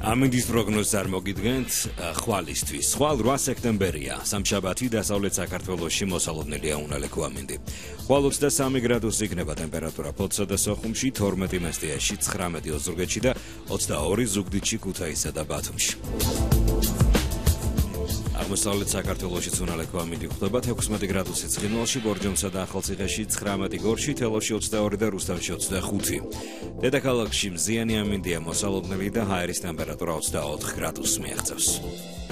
ამინდის პროგნოზს არ მოგიდგენთ ხვალისთვის. ხვალ 8 სექტემბერია, სამშაბათი დასავლეთ საქართველოში მოსალოდნელია უნალექო ამინდი. ხვალ 23 გრადუსი იქნება ტემპერატურა ფოთსა და სოხუმში, 12 მესტიაში, 19 ოზურგეთში და 22 ზუგდიდში, ქუთაისსა და ბათუმში. აღმოსავლეთ საქართველოშიც უნალექო ამინდი გვხვდება 16 გრადუსი ცხინვალში, ბორჯომსა და ახალციხეში, 19 გორში, თელავში 22 და რუსთავში 25. დედაქალაქში მზიანი ამინდია მოსალოდნელი და ჰაერის ტემპერატურა 24 გრადუსს მიაღწევს.